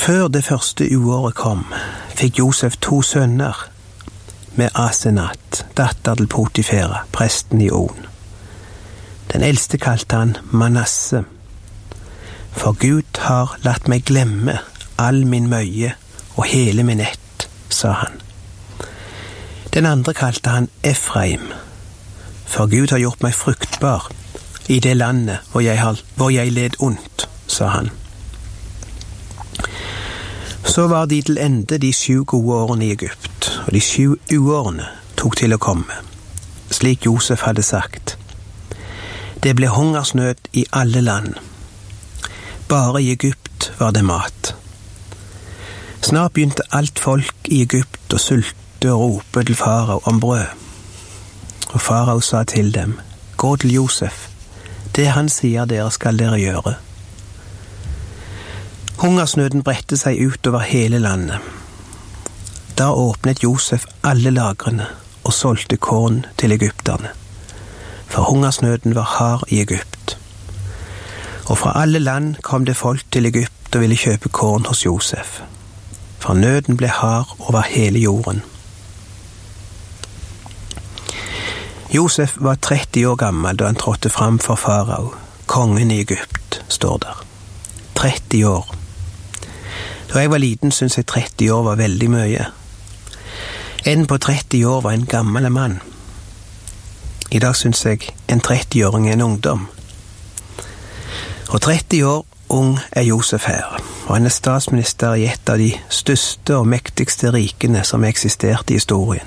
Før det første uåret kom, fikk Josef 2 sønner med Asenat, datter til Potifera, presten i On. Den eldste kalte han Manasse. For Gud har latt meg glemme all min møye og hele min ett, sa han. Den andre kalte han Efraim. For Gud har gjort meg fruktbar i det landet hvor jeg led ondt, sa han. Så var de til ende de 7 gode årene i Egypt, og de 7 uårene tok til å komme, slik Josef hadde sagt. Det ble hungersnød i alle land. Bare i Egypt var det mat. Snart begynte alt folk i Egypt å sulte og rope til farao om brød. Og farao sa til dem, gå til Josef, det han sier dere skal dere gjøre. Hungersnøden bredte seg ut over hele landet. Da åpnet Josef alle lagrene og solgte korn til egypterne. For hungersnøden var hard i Egypt. Og fra alle land kom det folk til Egypt og ville kjøpe korn hos Josef. For nøden ble hard over hele jorden. Josef var 30 år gammel da han trådte fram for farao, kongen i Egypt, står der. 30 år. Da jeg var liten syntes jeg 30 år var veldig mye. En på 30 år var en gammel mann. I dag synes jeg en 30-åring er en ungdom. Og 30 år ung er Josef her, og han er statsminister i et av de største og mektigste rikene som eksisterte i historien.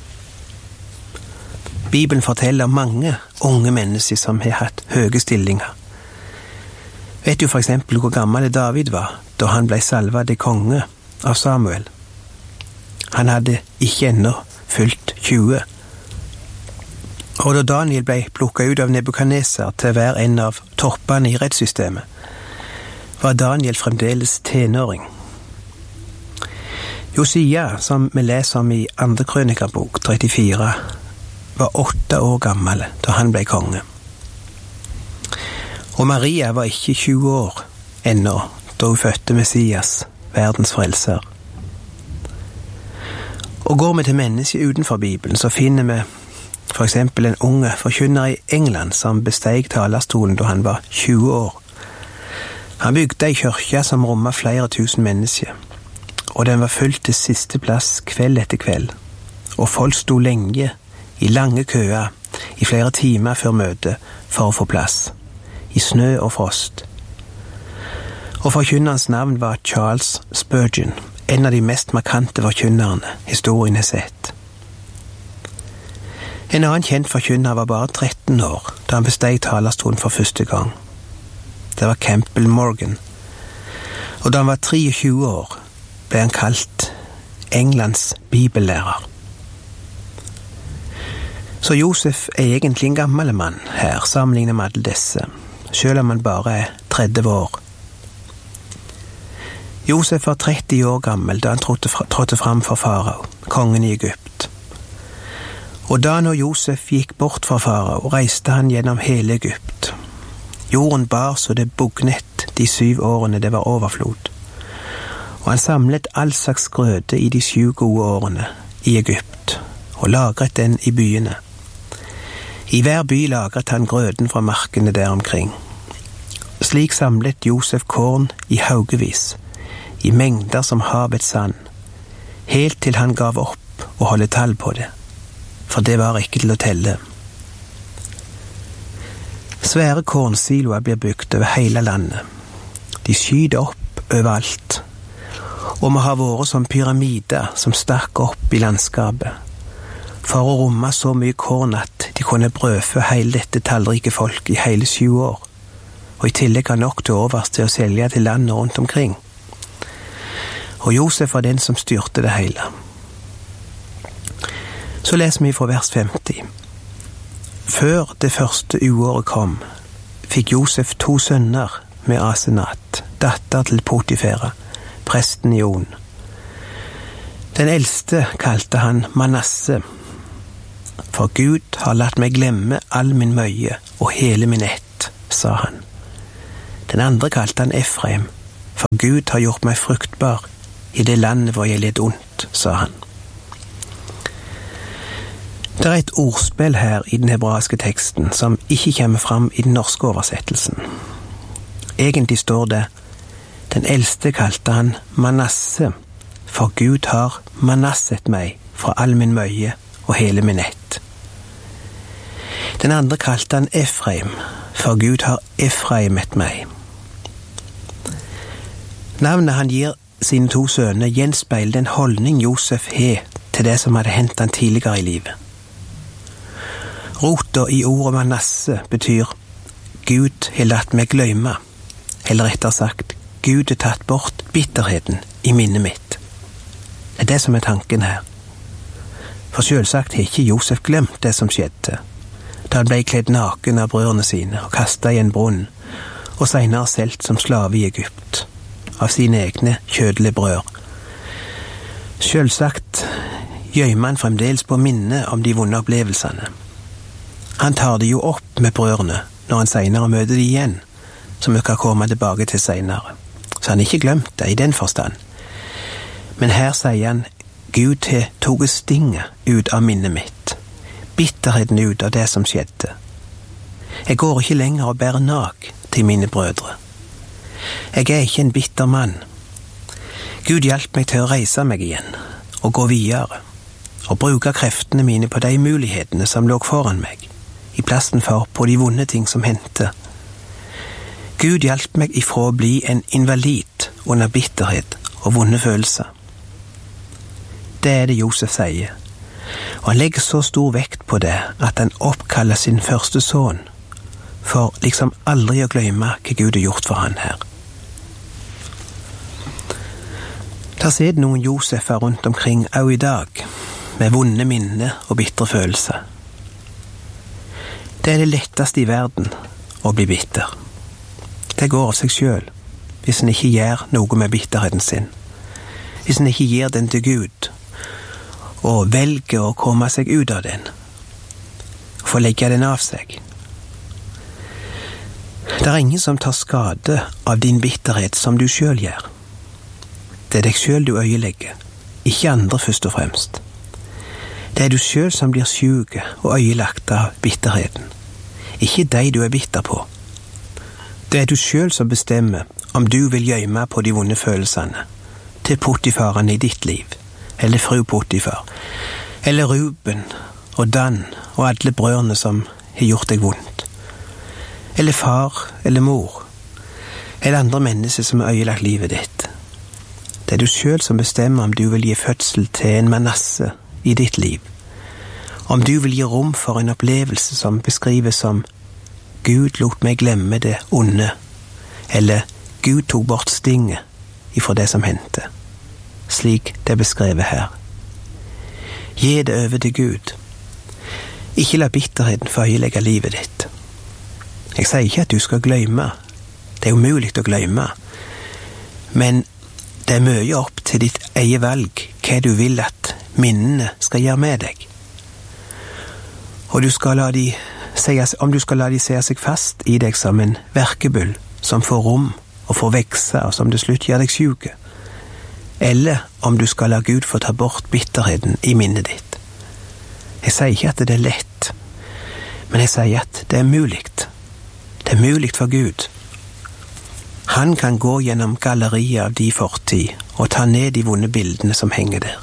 Bibelen forteller mange unge mennesker som har hatt høye stillinger. Vet du for eksempel hvor gammel David var da han ble salvet til konge av Samuel? Han hadde ikke ennå fylt 20. Og da Daniel ble plukket ut av Nebukadnesar til å være en av toppene i rettssystemet, var Daniel fremdeles tenåring. Josia, som vi leser om i 2. Krønikabok 34, var 8 år gammel da han ble konge. Og Maria var ikke 20 år ennå da hun fødte Messias, verdens frelser. Og går vi til mennesker utenfor Bibelen, så finner vi for eksempel en unge forkynner i England som besteg talerstolen da han var 20 år. Han bygde en kirke som rommet flere tusen mennesker, og den var fullt til siste plass kveld etter kveld. Og folk sto lenge i lange køer i flere timer før møtet for å få plass, i snø og frost. Og forkynnerens navn var Charles Spurgeon, en av de mest markante forkynnerne historien har sett. En annen kjent forkynner var bare 13 år da han besteg talerstolen for første gang. Det var Campbell Morgan. Og da han var 23 år ble han kalt Englands bibellærer. Så Josef er egentlig en gammel mann her, sammenlignet med alle disse, selv om han bare er 30 år. Josef var 30 år gammel da han trådte fram for farao, kongen i Egypt. Og da når Josef gikk bort fra farao, reiste han gjennom hele Egypt. Jorden bar så det bugnet de 7 årene det var overflod. Og han samlet all slags grøde i de 7 gode årene i Egypt, og lagret den i byene. I hver by lagret han grøden fra markene der omkring. Slik samlet Josef korn i haugevis, i mengder som havets sand, helt til han gav opp å holde tall på det, for det var ikke til å telle. Svære kornsiloer blir bygd over hele landet. De skyter opp overalt, og må ha vært som pyramider som stakk opp i landskapet, for å romme så mye korn at de kunne brødfø hele dette tallrike folk i hele 7 år, og i tillegg ha nok til overs til å selge til landet rundt omkring. Og Josef var den som styrte det hele. Så leser vi fra vers 50. Før det første uåret kom, fikk Josef 2 sønner med Asenat, datter til Potifera, presten i On. Den eldste kalte han Manasse. For Gud har latt meg glemme all min møye og hele min ett, sa han. Den andre kalte han Efraim, for Gud har gjort meg fruktbar i det landet hvor jeg led ondt, sa han. Det er et ordspill her i den hebraiske teksten som ikke kommer fram i den norske oversettelsen. Egentlig står det: den eldste kalte han Manasse, for Gud har manasset meg fra all min møye og hele min ett. Den andre kalte han Efraim, for Gud har Efraimet meg. Navnet han gir sine to sønner gjenspeiler den holdning Josef har til det som hadde hendt han tidligere i livet. Rota i ordet Manasse betyr Gud har latt meg gløyme, eller rettere sagt, Gud har tatt bort bitterheten i minnet mitt. Det er det som er tanken her. For selvsagt har ikke Josef glemt det som skjedde, da han ble kledd naken av brødrene sine og kastet i en brunn, og senere solgt som slave i Egypt, av sine egne kjødelige brødre. Selvsagt gjemmer han fremdeles på minnet om de vonde opplevelsene. Han tar det jo opp med brødrene når han senere møter de igjen, som vi kan komme tilbake til senere. Så han har ikke glemt det i den forstand. Men her sier han, Gud har tatt stinget ut av minnet mitt, bitterheten ut av det som skjedde. Jeg går ikke lenger og bærer nag til mine brødre. Jeg er ikke en bitter mann. Gud hjalp meg til å reise meg igjen, og gå videre, og bruke kreftene mine på de mulighetene som lå foran meg, i plassen for på de vonde ting som hendte. Gud hjalp meg ifra å bli en invalid under bitterhet og vonde følelser. Det er det Josef sier, og han legger så stor vekt på det at han oppkaller sin første sønn, for liksom aldri å glemme hva Gud har gjort for han her. Der sitter noen Josefer rundt omkring også i dag, med vonde minner og bitre følelser. Det er det letteste i verden å bli bitter. Det går av seg selv, hvis en ikke gjør noe med bitterheten sin. Hvis en ikke gir den til Gud, og velger å komme seg ut av den, og få legge den av seg. Det er ingen som tar skade av din bitterhet som du selv gjør. Det er deg selv du øyelegger, ikke andre først og fremst. Det er du selv som blir syk og øyelagt av bitterheten, ikke deg du er bitter på. Det er du selv som bestemmer om du vil gjemme på de vonde følelsene til Potifaren i ditt liv, eller fru Potifar, eller Ruben og Dan og alle brødrene som har gjort deg vondt, eller far eller mor, eller andre mennesker som har øyelagt livet ditt. Det er du selv som bestemmer om du vil gi fødsel til en Manasse i ditt liv, om du vil gi rom for en opplevelse som beskrives som Gud lot meg glemme det onde, eller Gud tok bort stinget ifra det som hendte, slik det er beskrevet her. Gi det over til Gud. Ikke la bitterheten få øyelegge livet ditt. Jeg sier ikke at du skal glemme, det er umulig å glemme, men det er mye opp til ditt eget valg hva du vil at minnene skal gjøre med deg. Og om du skal la de se seg fast i deg som en verkebyll som får rom og får vekse og som til slutt gjør deg syk, eller om du skal la Gud få ta bort bitterheten i minnet ditt. Jeg sier ikke at det er lett, men jeg sier at det er mulig. Det er mulig for Gud. Han kan gå gjennom galleriet av de fortid og ta ned de vonde bildene som henger der.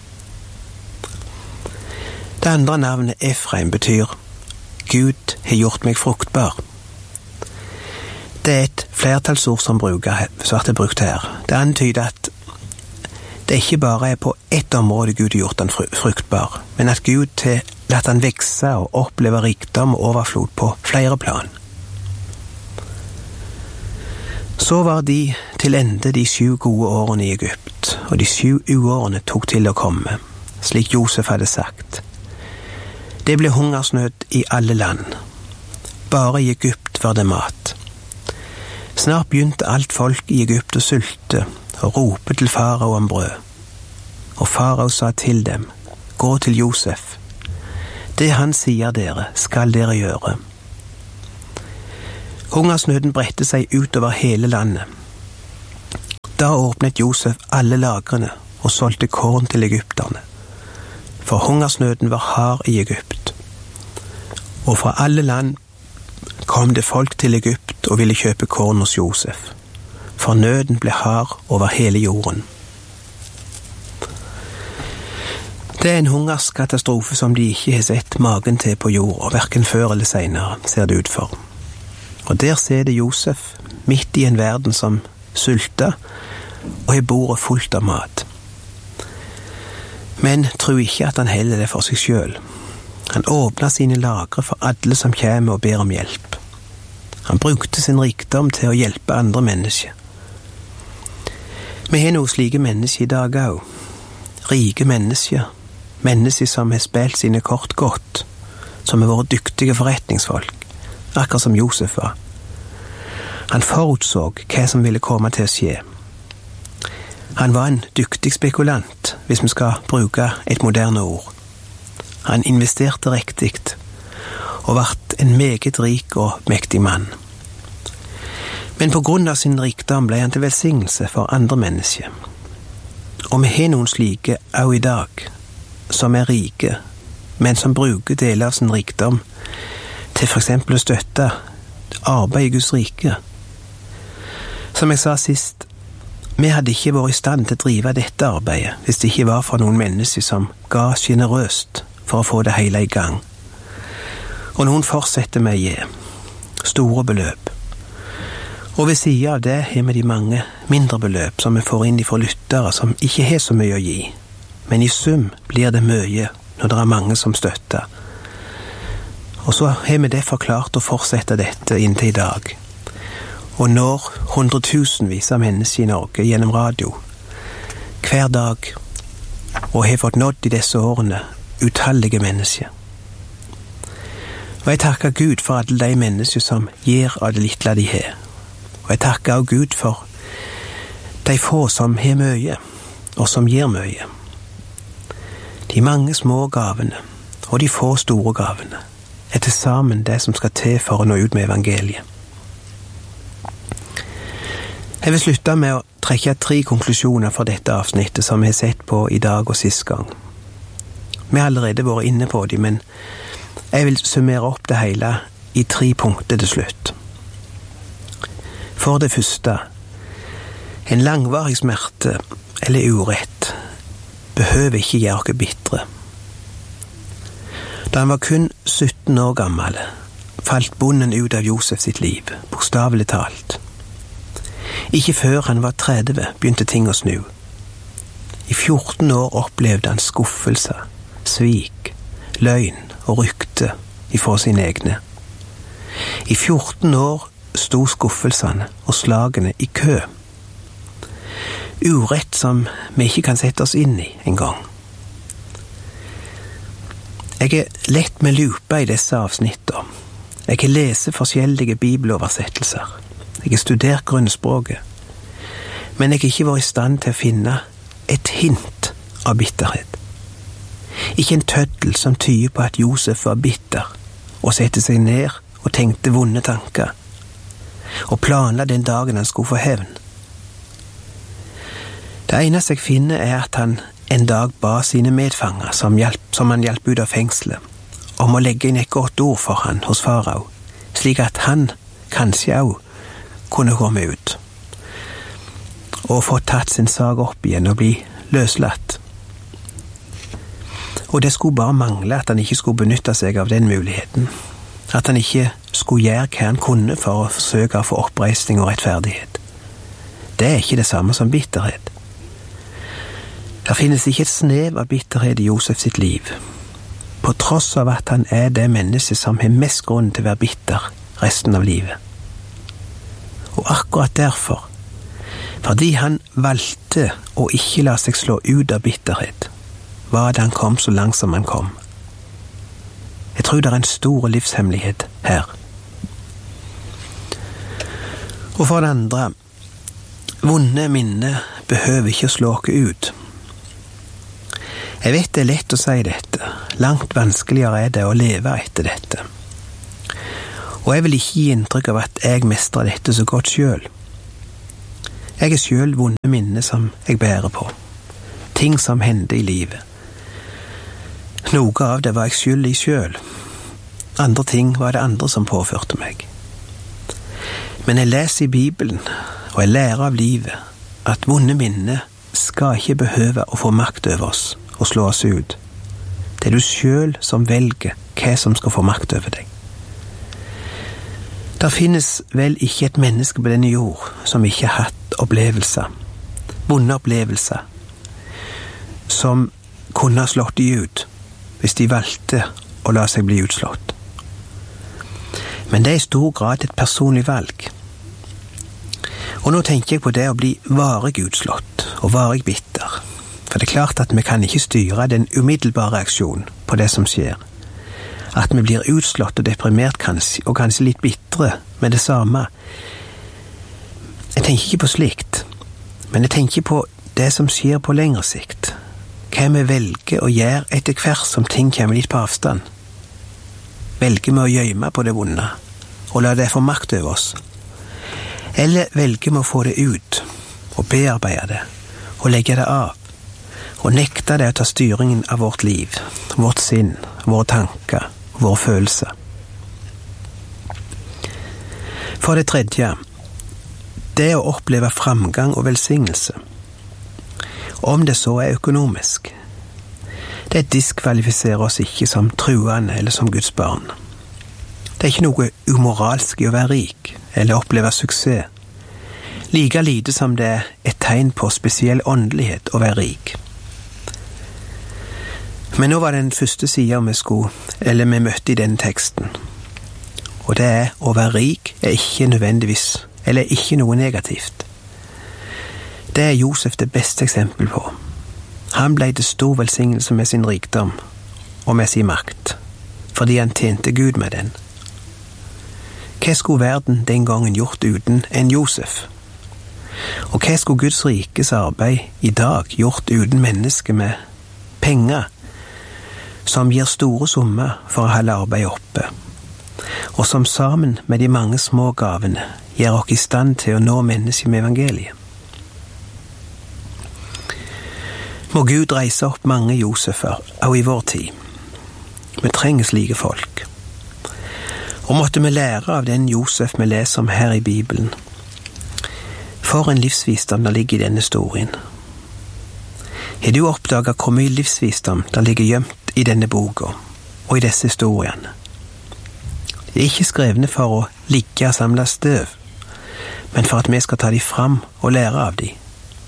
Det andre navnet Efraim betyr Gud har gjort meg fruktbar. Det er et flertallsord som er brukt her. Det antyder at det ikke bare er på ett område Gud har gjort han fruktbar, men at Gud har latt han vekse og oppleve rikdom og overflod på flere plan. Så var de til ende de 7 gode årene i Egypt, og de 7 uårene tok til å komme, slik Josef hadde sagt. Det ble hungersnød i alle land. Bare i Egypt var det mat. Snart begynte alt folk i Egypt å sulte og rope til farao om brød. Og farao sa til dem, gå til Josef. Det han sier dere, skal dere gjøre. Hungersnøden bredte seg utover hele landet. Da åpnet Josef alle lagrene og solgte korn til egypterne, for hungersnøden var hard i Egypt. Og fra alle land kom det folk til Egypt og ville kjøpe korn hos Josef, for nøden ble hard over hele jorden. Det er en hungerskatastrofe som de ikke har sett magen til på jord, hverken før eller senere, ser det ut for. Og der ser det Josef, midt i en verden som sulter, og har bordet fullt av mat. Men tro ikke at han heller det for seg selv. Han åpner sine lagre for alle som kommer og ber om hjelp. Han brukte sin rikdom til å hjelpe andre mennesker. Vi har noen slike mennesker i dag også. Rike mennesker. Mennesker som har spilt sine kort godt. Som har vært dyktige forretningsfolk. Akkurat som Josef var. Han forutså hva som ville komme til å skje. Han var en dyktig spekulant, hvis vi skal bruke et moderne ord. Han investerte riktig, og ble en meget rik og mektig mann. Men på grunn av sin rikdom ble han til velsignelse for andre mennesker. Og vi har noen slike også i dag, som er rike, men som bruker deler av sin rikdom til for eksempel å støtte arbeid i Guds rike. Som jeg sa sist, vi hadde ikke vært i stand til å drive dette arbeidet hvis det ikke var for noen mennesker som ga generøst for å få det hele i gang. Og noen fortsetter med å gi store beløp. Og ved siden av det har vi de mange mindre beløp som vi får inn fra lyttere som ikke har så mye å gi. Men i sum blir det mye når det er mange som støtter. Og så har vi derfor klart å fortsette dette inntil i dag. Og når hundretusenvis av mennesker i Norge gjennom radio hver dag og har fått nådd i disse årene utallige mennesker. Og jeg takker Gud for alle de mennesker som gir av det lille de har. Og jeg takker også Gud for de få som har mye og som gir mye. De mange små gavene og de få store gavene er til sammen det som skal til for å nå ut med evangeliet. Jeg vil slutte med å trekke 3 konklusjoner for dette avsnittet som vi har sett på i dag og sist gang. Vi har allerede vært inne på dem, men jeg vil summere opp det hele i 3 punkter til slutt. For det første, en langvarig smerte eller urett behøver ikke gjøre oss bitre. Da han var kun 17 år gammel, falt bonden ut av Josef sitt liv, bokstavelig talt. Ikke før han var 30 begynte ting å snu. I 14 år opplevde han skuffelse, svik, løgn og rykte ifra sine egne. I 14 år sto skuffelsene og slagene i kø. Urett som vi ikke kan sette oss inn i en gang. Jeg er lett med lupa i disse avsnittene. Jeg har lest forskjellige bibeloversettelser. Jeg har studert grunnspråket, men jeg har ikke vært i stand til å finne et hint av bitterhet. Ikke en tøddel som tyder på at Josef var bitter og sette seg ned og tenkte vonde tanker, og planla den dagen han skulle få hevn. Det eneste jeg finner er at han en dag ba sine medfanger som han hjalp ut av fengselet, om å legge inn et godt ord for han hos farao, slik at han kanskje også kunne komme ut og få tatt sin sak opp igjen og bli løslatt. Og det skulle bare mangle at han ikke skulle benytte seg av den muligheten, at han ikke skulle gjøre hva han kunne for å forsøke å få oppreisning og rettferdighet. Det er ikke det samme som bitterhet. Det finnes ikke et snev av bitterhet i Josef sitt liv, på tross av at han er det menneske som har mest grunn til å være bitter resten av livet. Og akkurat derfor, fordi han valgte å ikke la seg slå ut av bitterhet, var det han kom så langt som han kom. Jeg tror det er en stor livshemmelighet her. Og for det andre, vonde minner behøver ikke å slå oss ut. Jeg vet det er lett å si dette, langt vanskeligere er det å leve etter dette. Og jeg vil ikke gi inntrykk av at jeg mestrer dette så godt selv. Jeg er selv vonde minner som jeg bærer på. Ting som hendte i livet. Noe av det var jeg skyld i selv. Andre ting var det andre som påførte meg. Men jeg leser i Bibelen, og jeg lærer av livet, at vonde minner skal ikke behøve å få makt over oss og slå oss ut. Det er du selv som velger hva som skal få makt over deg. Der finnes vel ikke et menneske på denne jord som ikke har hatt opplevelser, vonde opplevelser, som kunne ha slått de ut hvis de valgte å la seg bli utslått. Men det er i stor grad et personlig valg. Og nå tenker jeg på det å bli varig utslått og varig bitter. For det er klart at vi kan ikke styre den umiddelbare reaksjonen på det som skjer. At vi blir utslått og deprimert kanskje, og kanskje litt bitre med det samme. Jeg tenker ikke på slikt, men jeg tenker på det som skjer på lengre sikt. Hva vi velger å gjøre etter hvert som ting kommer litt på avstand. Velger vi å gjemme på det vonde og la det få makt over oss? Eller velger vi å få det ut og bearbeide det og legge det av og nekte det å ta styringen av vårt liv, vårt sinn, våre tanker og våre følelser? For det tredje, det å oppleve framgang og velsignelse, om det så er økonomisk. Det diskvalifiserer oss ikke som truende eller som Guds barn. Det er ikke noe umoralsk i å være rik eller oppleve suksess. Like lite som det er et tegn på spesiell åndelighet å være rik. Men nå var den første siden vi møtte i denne teksten. Og det er å være rik er ikke nødvendigvis, eller ikke noe negativt. Det er Josef det beste eksempel på. Han ble til stor velsignelse med sin rikdom og med sin makt, fordi han tjente Gud med den. Hva skulle verden den gangen gjort uten en Josef? Og hva skulle Guds rikes arbeid i dag gjort uten mennesker med penger, som gir store summer for å holde arbeidet oppe, og som sammen med de mange små gavene gjør oss i stand til å nå mennesker med evangeliet? Må Gud reise opp mange Josefer, også i vår tid. Vi trenger slike folk. Og måtte vi lære av den Josef vi leser om her i Bibelen. For en livsvisdom der ligger i denne historien. Har du oppdaget hvor mye livsvisdom der ligger gjemt i denne boka og i disse historiene? De er ikke skrevne for å ligge og samle støv, men for at vi skal ta de fram og lære av de.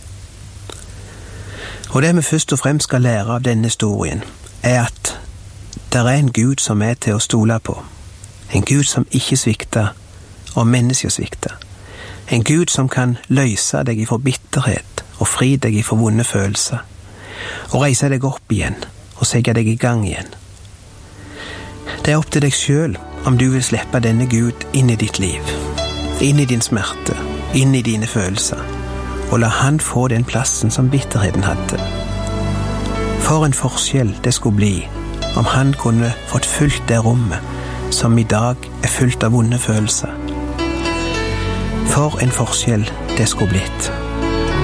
Og det vi først og fremst skal lære av denne historien, er at det er en Gud som er til å stole på. En Gud som ikke svikter, og mennesker svikter. En Gud som kan løse deg ifra bitterhet, og fri deg ifra vonde følelser, og reise deg opp igjen, og sette deg i gang igjen. Det er opp til deg selv om du vil slippe denne Gud inn i ditt liv, inn i din smerte, inn i dine følelser, og la han få den plassen som bitterheten hadde. For en forskjell det skulle bli om han kunne fått fylt det rommet som i dag er fylt av vonde følelser. For en forskjell det skulle blitt.